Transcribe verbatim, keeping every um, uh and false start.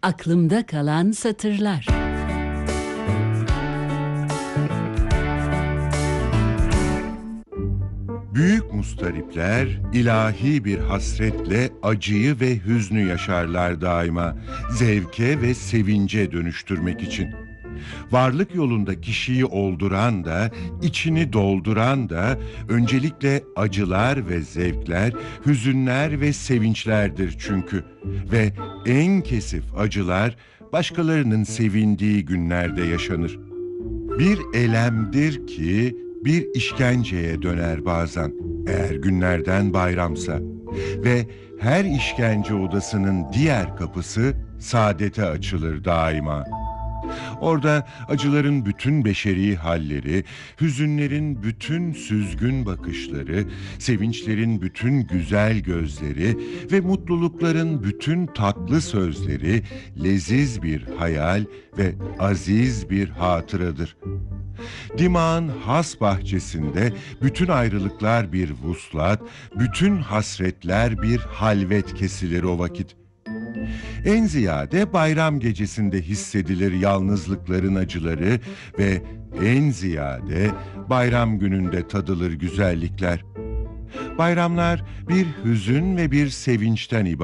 Aklımda kalan satırlar. Büyük mustaripler ilahi bir hasretle acıyı ve hüznü yaşarlar daima, zevke ve sevince dönüştürmek için. Varlık yolunda kişiyi olduran da, içini dolduran da öncelikle acılar ve zevkler, hüzünler ve sevinçlerdir çünkü. Ve en kesif acılar başkalarının sevindiği günlerde yaşanır. Bir elemdir ki bir işkenceye döner bazen, eğer günlerden bayramsa. Ve her işkence odasının diğer kapısı saadete açılır daima. Orada acıların bütün beşeri halleri, hüzünlerin bütün süzgün bakışları, sevinçlerin bütün güzel gözleri ve mutlulukların bütün tatlı sözleri leziz bir hayal ve aziz bir hatıradır. Dimağın has bahçesinde bütün ayrılıklar bir vuslat, bütün hasretler bir halvet kesilir o vakit. En ziyade bayram gecesinde hissedilir yalnızlıkların acıları ve en ziyade bayram gününde tadılır güzellikler. Bayramlar bir hüzün ve bir sevinçten ibaret.